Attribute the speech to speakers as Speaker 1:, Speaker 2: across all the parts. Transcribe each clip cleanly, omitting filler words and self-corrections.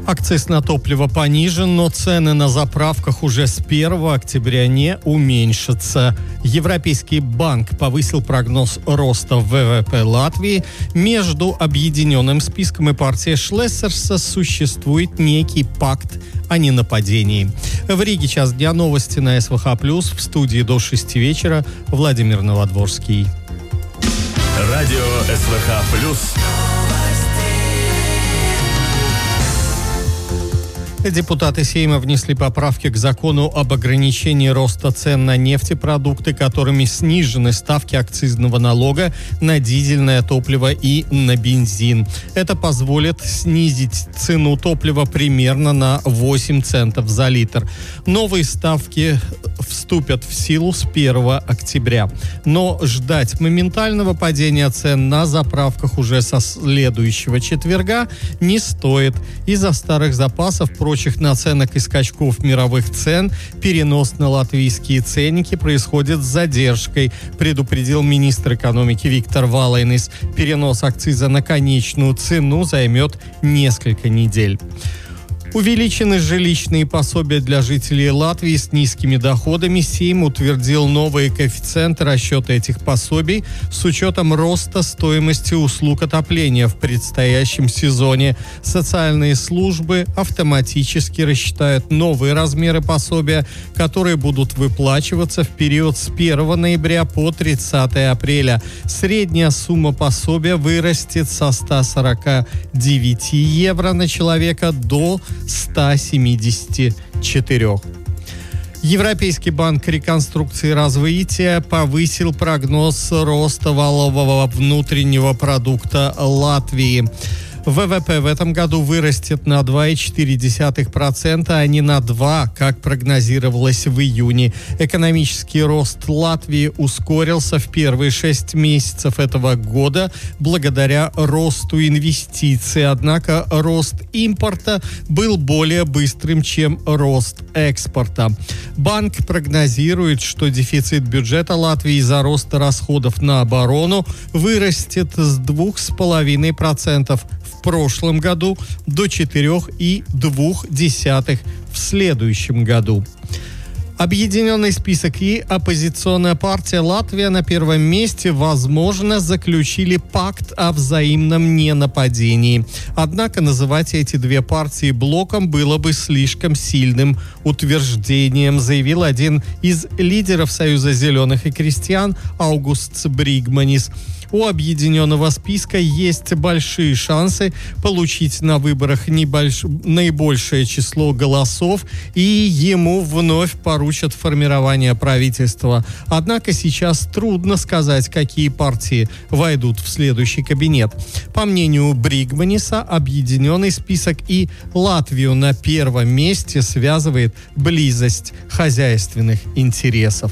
Speaker 1: Акциз на топливо понижен, но цены на заправках уже с 1 октября не уменьшатся. Европейский банк повысил прогноз роста ВВП Латвии. Между объединенным списком и партией Шлессерса существует некий пакт о ненападении. В Риге час дня, новости на СВХ+. В студии до 6 вечера Владимир Новодворский.
Speaker 2: Радио СВХ+.
Speaker 1: Депутаты Сейма внесли поправки к закону об ограничении роста цен на нефтепродукты, которыми снижены ставки акцизного налога на дизельное топливо и на бензин. Это позволит снизить цену топлива примерно на 8 центов за литр. Новые ставки вступят в силу с 1 октября. Но ждать моментального падения цен на заправках уже со следующего четверга не стоит. Из-за старых запасов прочих наценок и скачков мировых цен перенос на латвийские ценники происходит с задержкой, предупредил министр экономики Виктор Валайнис. Перенос акциза на конечную цену займет несколько недель. Увеличены жилищные пособия для жителей Латвии с низкими доходами. Сейм утвердил новые коэффициенты расчета этих пособий с учетом роста стоимости услуг отопления в предстоящем сезоне. Социальные службы автоматически рассчитают новые размеры пособия, которые будут выплачиваться в период с 1 ноября по 30 апреля. Средняя сумма пособия вырастет со 149 евро на человека до 174. Европейский банк реконструкции и развития повысил прогноз роста валового внутреннего продукта Латвии. ВВП в этом году вырастет на 2,4%, а не на 2%, как прогнозировалось в июне. Экономический рост Латвии ускорился в первые 6 месяцев этого года благодаря росту инвестиций. Однако рост импорта был более быстрым, чем рост экспорта. Банк прогнозирует, что дефицит бюджета Латвии из-за роста расходов на оборону вырастет с 2,5% в прошлом году до 4,2% в следующем году. Объединенный список и оппозиционная партия «Латвия» на первом месте, возможно, заключили пакт о взаимном ненападении. Однако называть эти две партии блоком было бы слишком сильным утверждением, заявил один из лидеров Союза зеленых и крестьян Аугустс Бригманис. У объединенного списка есть большие шансы получить на выборах наибольшее число голосов, и ему вновь поручат формирование правительства. Однако сейчас трудно сказать, какие партии войдут в следующий кабинет. По мнению Бригманиса, объединенный список и Латвию на первом месте связывает близость хозяйственных интересов.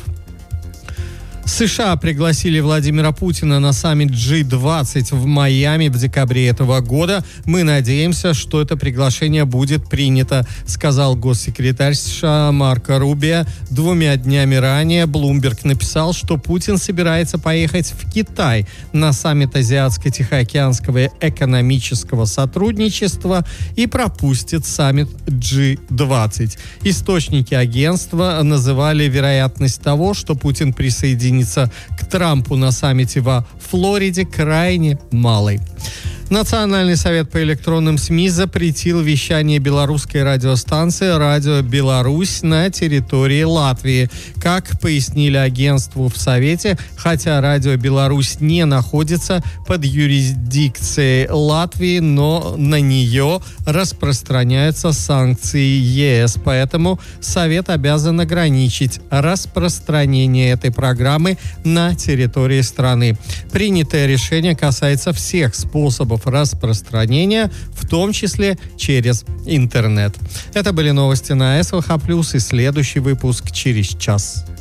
Speaker 1: США пригласили Владимира Путина на саммит G20 в Майами в декабре этого года. Мы надеемся, что это приглашение будет принято, сказал госсекретарь США Марко Рубио. 2 днями ранее Bloomberg написал, что Путин собирается поехать в Китай на саммит Азиатско-Тихоокеанского экономического сотрудничества и пропустит саммит G20. Источники агентства называли вероятность того, что Путин присоединится к Трампу на саммите во Флориде, крайне малой. Национальный совет по электронным СМИ запретил вещание белорусской радиостанции «Радио Беларусь» на территории Латвии. Как пояснили агентству в Совете, хотя «Радио Беларусь» не находится под юрисдикцией Латвии, но на нее распространяются санкции ЕС. Поэтому Совет обязан ограничить распространение этой программы на территории страны. Принятое решение касается всех способов распространения, в том числе через интернет. Это были новости на СВХ+, и следующий выпуск через час.